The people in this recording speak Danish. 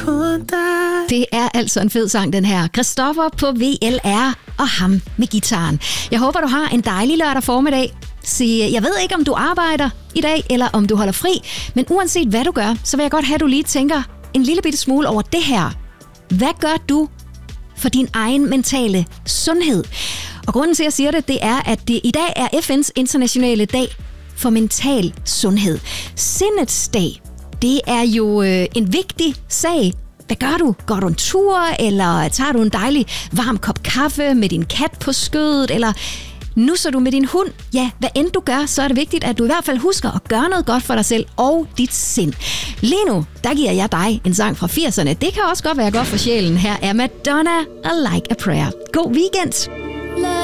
på dig. Det er altså en fed sang, den her. Christoffer på VLR og ham med gitaren. Jeg håber, du har en dejlig lørdag formiddag. Jeg ved ikke, om du arbejder i dag, eller om du holder fri, men uanset hvad du gør, så vil jeg godt have, at du lige tænker en lille bitte smule over det her. Hvad gør du for din egen mentale sundhed? Og grunden til, at jeg siger det, det er, at det i dag er FN's internationale dag for mental sundhed. Sindets dag, det er jo en vigtig sag. Hvad gør du? Går du en tur, eller tager du en dejlig varm kop kaffe med din kat på skødet, eller nusser du med din hund? Ja, hvad end du gør, så er det vigtigt, at du i hvert fald husker at gøre noget godt for dig selv og dit sind. Lige nu, der giver jeg dig en sang fra 80'erne. Det kan også godt være godt for sjælen. Her er Madonna og Like a Prayer. God weekend!